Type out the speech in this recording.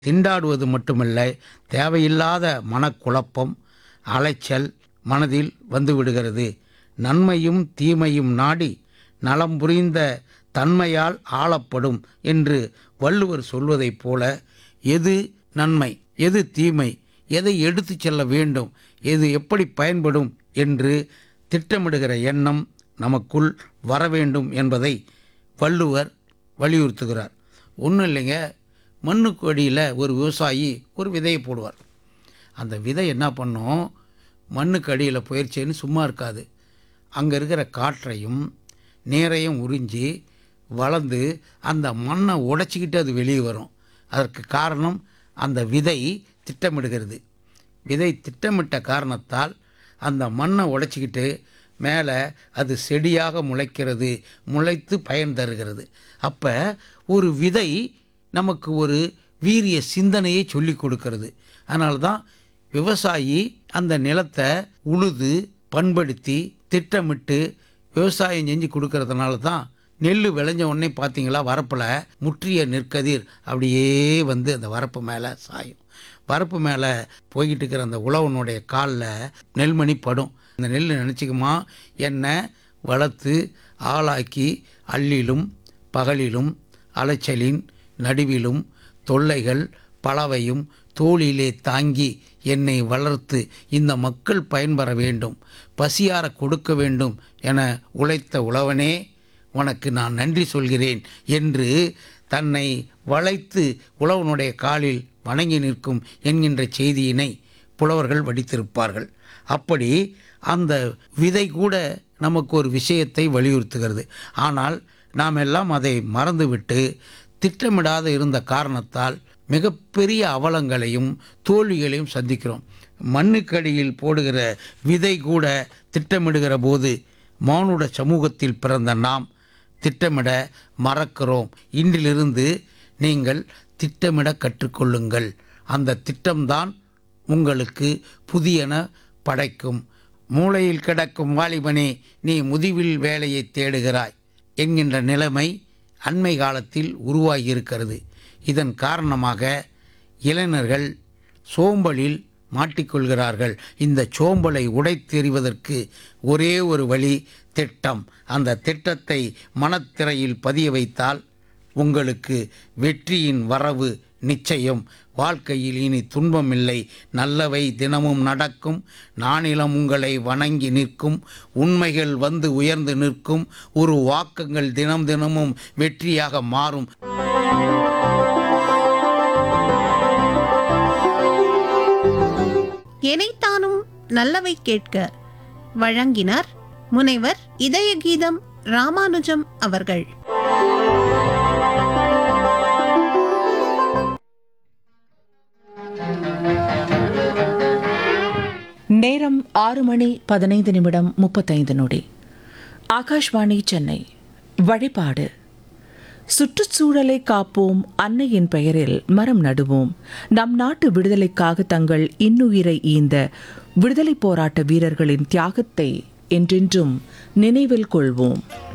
திண்டாடுவது மட்டுமல்ல, தேவையில்லாத மனக்குழப்பம், அலைச்சல் மனதில் வந்துவிடுகிறது. நன்மையும் தீமையும் நாடி நலம் புரிந்த தன்மையால் ஆளப்படும் என்று வள்ளுவர் சொல்வதைப் போல, எது நன்மை, எது தீமை, எதை எடுத்துச் செல்ல வேண்டும், எது எப்படி பயன்படும் என்று திட்டமிடுகிற எண்ணம் நமக்குள் வர வேண்டும் என்பதை வள்ளுவர் வலியுறுத்துகிறார். ஒன்றும் இல்லைங்க, மண்ணுக்கு அடியில் ஒரு விவசாயி ஒரு விதையை போடுவார். அந்த விதை என்ன பண்ணும், மண்ணுக்கு அடியில் போயிடுச்சேன்னு சும்மா இருக்காது. அங்கே இருக்கிற காற்றையும் நீரையும் உறிஞ்சி வளர்ந்து அந்த மண்ணை உடைச்சிக்கிட்டு அது வெளியே வரும். அதற்கு காரணம் அந்த விதை திட்டமிடுகிறது. விதை திட்டமிட்ட காரணத்தால் அந்த மண்ணை உடைச்சிக்கிட்டு மேலே அது செடியாக முளைக்கிறது, முளைத்து பயன் தருகிறது. அப்போ ஒரு விதை நமக்கு ஒரு வீரிய சிந்தனையை சொல்லி கொடுக்கிறது. அதனால தான் விவசாயி அந்த நிலத்தை உழுது பண்படுத்தி திட்டமிட்டு விவசாயம் செஞ்சு கொடுக்கறதுனால தான் நெல் விளைஞ்ச உடனே பார்த்தீங்களா, வரப்பில் முற்றிய நெற்கதிர் அப்படியே வந்து அந்த வரப்பு மேலே சாயும். வரப்பு மேலே போய்கிட்டு இருக்கிற அந்த உழவனுடைய காலில் நெல்மணி படும். அந்த நெல் நினச்சிக்குமா, என்னை வளர்த்து ஆளாக்கி அள்ளிலும் பகலிலும் அலைச்சலின் நடுவிலும் தொல்லைகள் பலவையும் தோளிலே தாங்கி என்னை வளர்த்து இந்த மக்கள் பயன்பெற வேண்டும், பசியார கொடுக்க வேண்டும் என உழைத்த உழவனே, உனக்கு நான் நன்றி சொல்கிறேன் என்று தன்னை வளைத்து உழவனுடைய காலில் வணங்கி நிற்கும் என்கின்ற செய்தியினை புலவர்கள் வடித்திருப்பார்கள். அப்படி அந்த விதை கூட நமக்கு ஒரு விஷயத்தை வலியுறுத்துகிறது. ஆனால் நாம் எல்லாம் அதை மறந்துவிட்டு திட்டமிடாத இருந்த காரணத்தால் மிகப்பெரிய அவலங்களையும் தோல்விகளையும் சந்திக்கிறோம். மண்ணுக்கடியில் போடுகிற விதை கூட திட்டமிடுகிற போது மானுட சமூகத்தில் பிறந்த நாம் திட்டமிட மறக்கிறோம். இன்றிலிருந்து நீங்கள் திட்டமிட கற்றுக்கொள்ளுங்கள். அந்த திட்டம்தான் உங்களுக்கு புதியன படைக்கும். மூளையில் கிடக்கும் வாலிபனே, நீ முதிவில் வேலையை தேடுகிறாய் என்கின்ற நிலைமை அண்மை காலத்தில் உருவாகியிருக்கிறது. இதன் காரணமாக இளைஞர்கள் சோம்பலில் மாட்டிக்கொள்கிறார்கள். இந்த சோம்பலை உடைத்தெறிவதற்கு ஒரே ஒரு வழி, திட்டம். அந்த திட்டத்தை மனத்திரையில் பதிய வைத்தால் உங்களுக்கு வெற்றியின் வரவு நிச்சயம். வாழ்க்கையில் இனி துன்பமில்லை, நல்லவை தினமும் நடக்கும், நானிலம் உங்களை வணங்கி நிற்கும், உண்மைகள் வந்து உயர்ந்து நிற்கும், ஒரு வாக்கங்கள் தினம் தினமும் வெற்றியாக மாறும். எனைத்தானும் நல்லவை கேட்க வழங்கினார் முனைவர் இதயகீதம் ராமானுஜம் அவர்கள். நேரம் 6:15 ஆகாஷ்வாணி சென்னை. வழிபாடு. சுற்றுச்சூழலை காப்போம், அன்னையின் பெயரில் மரம் நடுவோம். நம் நாட்டு விடுதலைக்காக தங்கள் இன்னுயிரை ஈந்த விடுதலை போராட்ட வீரர்களின் தியாகத்தை என்றென்றும் நினைவில் கொள்வோம்.